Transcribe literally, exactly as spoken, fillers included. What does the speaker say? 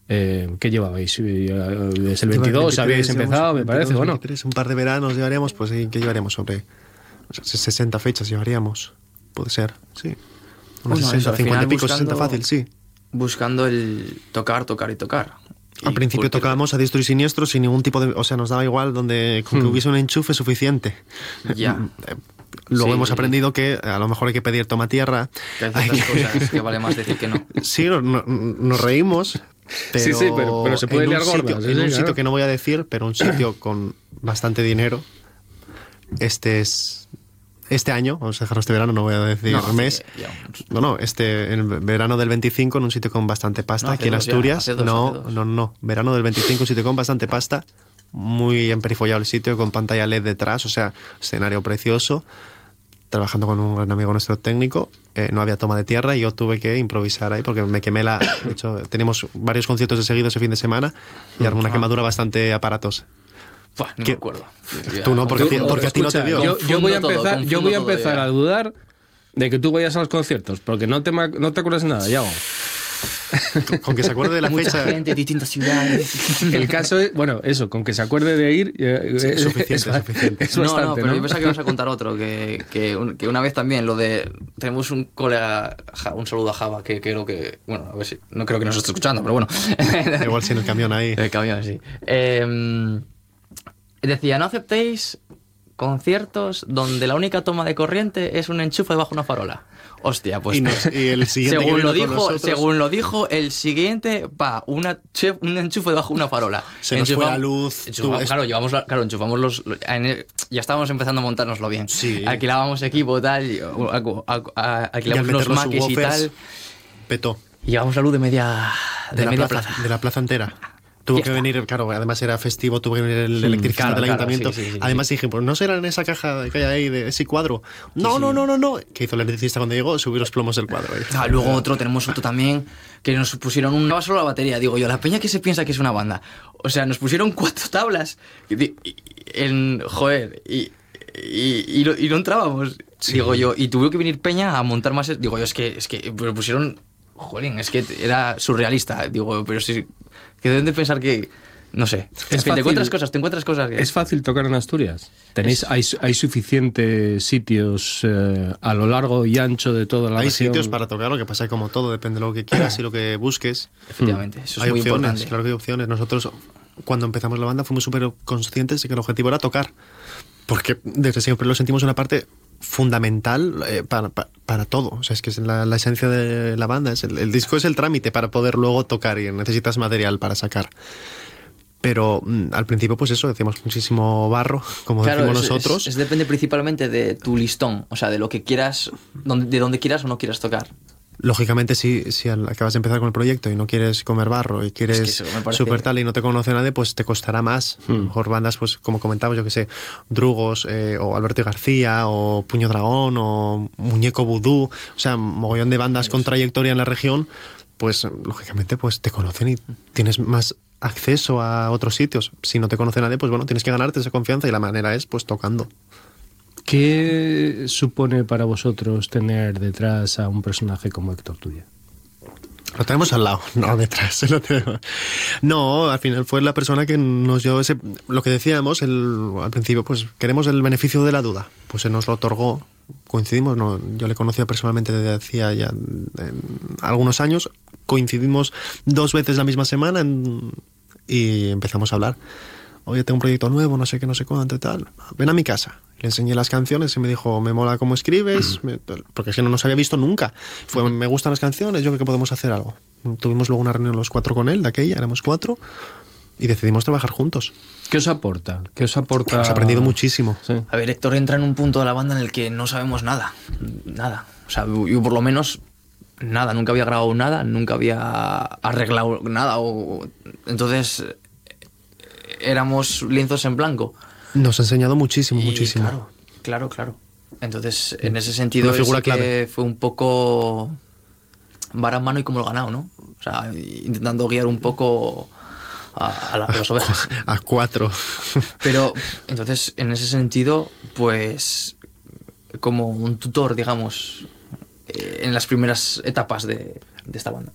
Eh, ¿Qué llevabais? ¿Es el veintidós? ¿Habíais empezado? Me parece, bueno. veintitrés, un par de veranos llevaríamos, pues ¿qué llevaríamos? Sobre sesenta fechas llevaríamos, puede ser, sí. Unas Bueno, sesenta, eso, al cincuenta y final pico, buscando- sesenta fácil, sí. Buscando el tocar, tocar y tocar. Al Y principio porque- tocábamos a diestro y siniestro sin ningún tipo de... O sea, nos daba igual donde con que Hmm. hubiese un enchufe suficiente. Ya. Luego Sí. hemos aprendido que a lo mejor hay que pedir toma tierra. Que hay Hay ciertas que- cosas que vale más decir que no. Sí, no- no- nos reímos. Pero Sí, sí, pero- pero se puede en un liar gorda, sitio- sí, en sí, un claro. sitio que no voy a decir, pero un sitio con bastante dinero. Este es... Este año, vamos a dejarlo este verano, no voy a decir No, hace mes. ya No, no, este, en el verano del veinticinco, en un sitio con bastante pasta, No, hace aquí en dos ya, Asturias. hace dos, no, hace dos. no, no, verano del veinticinco, un sitio con bastante pasta, muy emperifollado el sitio, con pantalla L E D detrás, o sea, escenario precioso, trabajando con un gran amigo nuestro técnico, eh, no había toma de tierra y yo tuve que improvisar ahí porque me quemé la... De hecho, teníamos varios conciertos de seguido ese fin de semana y armé una quemadura bastante aparatosa. Buah, no ¿Qué? me acuerdo. Tú no, porque, a ti- Tú- porque a ti no te escucha, dio. Yo, yo voy a Confundo todo, empezar, yo voy a confundo empezar todo a ya. dudar de que tú vayas a los conciertos, porque no te, ma- no te acuerdas de nada, Yago. Con que se acuerde de la Mucha fecha... gente, distintas ciudades. El caso es, bueno, eso, con que se acuerde de ir, eh, Sí, es, suficiente, es- suficiente. es No, bastante, no, pero ¿no? yo pensaba que ibas a contar otro, que, que, un- que una vez también, lo de... Tenemos un colega, Ja- un saludo a Java, que creo que... Bueno, a ver si... No creo que nos esté escuchando, pero bueno. Igual si en el camión ahí... El camión, sí. Eh, decía, no aceptéis conciertos donde la única toma de corriente es un enchufe debajo de una farola. Hostia, pues... Y, nos- y el siguiente que según, vino lo con dijo, nosotros- según lo dijo, el siguiente, va, una, che- un enchufe debajo de una farola. Se nos fue Enchufam- la luz, enchufamos- tú- claro, llevamos la- claro, enchufamos los... los- en el- ya estábamos empezando a montárnoslo bien. Sí. Alquilábamos equipo, tal, y, a- a- a- alquilamos Y al unos meter los maquis y subwoofers, tal. petó. Y llevamos la luz de media, de De, la media plaza, plaza. de la plaza entera. Tuvo Ya que está. venir, claro, además era festivo, tuvo que venir el electricista claro, del claro, ayuntamiento. sí, sí, sí, además dije, pues no será en esa caja que hay ahí, de ese cuadro. No, no, no, no, no. ¿Qué hizo el electricista cuando llegó? Subir los plomos del cuadro. ahí. Ah, luego otro, tenemos otro también, que nos pusieron una solo la batería. Digo yo, la peña que se piensa que es una banda. O sea, nos pusieron cuatro tablas. Y, di- y- en, joder, y, y, y no, y no entrábamos. Digo yo, y tuvo que venir peña a montar más. Digo yo, es que, es que me pusieron. Jolín, es que era surrealista. Digo, pero sí. Que deben de pensar que. No sé. Es Es que fácil. te encuentras cosas, te encuentras cosas. Que, ¿Es fácil tocar en Asturias? ¿Tenéis, hay, hay suficientes sitios eh, a lo largo y ancho de toda la Hay región? sitios para tocar, lo que pasa es que como todo, depende de lo que quieras y lo que busques. efectivamente, eso es hay muy opciones, importante. claro que hay opciones. Nosotros, cuando empezamos la banda, fuimos súper conscientes de que el objetivo era tocar. Porque desde siempre lo sentimos una parte fundamental eh, para, para, para todo. O sea, es que es la, la esencia de la banda. Es el, el disco es el trámite para poder luego tocar y necesitas material para sacar. Pero mm, al principio, pues eso, decíamos muchísimo barro, como Claro, decimos es- nosotros. es- es depende principalmente de tu listón, o sea, de lo que quieras, donde- de donde quieras o no quieras tocar. Lógicamente, si, si al- acabas de empezar con el proyecto y no quieres comer barro y quieres Es que eso me parece- super tal y no te conoce nadie, pues te costará más. A lo mejor bandas, pues como comentaba, yo que sé, Drugos, eh, o Alberto y García, o Puño Dragón, o Muñeco Vudú, o sea, mogollón de bandas con trayectoria en la región, pues lógicamente pues te conocen y tienes más acceso a otros sitios. Si no te conoce nadie, pues bueno, tienes que ganarte esa confianza y la manera es pues tocando. ¿Qué supone para vosotros tener detrás a un personaje como Héctor Tuya? Lo tenemos al lado, no detrás. Lo tenemos. No, al final fue la persona que nos dio ese. Lo que decíamos el, al principio, pues queremos el beneficio de la duda. Pues se nos lo otorgó. Coincidimos, no, yo le conocía personalmente desde hacía ya en, algunos años. Coincidimos dos veces la misma semana en, y empezamos a hablar. Oye, tengo un proyecto nuevo, no sé qué, no sé cuánto y tal. Ven a mi casa. Le enseñé las canciones y me dijo, me mola cómo escribes, me- porque es que no nos había visto nunca. Fue, me gustan las canciones, yo creo que podemos hacer algo. Tuvimos luego una reunión los cuatro con él, de aquella, éramos cuatro, y decidimos trabajar juntos. ¿Qué os aporta? ¿Qué os aporta? Hemos aprendido muchísimo. Sí. A ver, Héctor entra en un punto de la banda en el que no sabemos nada, nada. O sea, yo por lo menos nada, nunca había grabado nada, nunca había arreglado nada. O... Entonces éramos lienzos en blanco. Nos ha enseñado muchísimo, Y muchísimo. Claro, claro, claro. Entonces, en ese sentido, Una figura sí que clave. fue un poco vara en mano y como lo ganado, ¿no? O sea, intentando guiar un poco a, a la- a las ovejas. A cuatro. Pero, entonces, en ese sentido, pues, como un tutor, digamos, eh, en las primeras etapas de, de esta banda.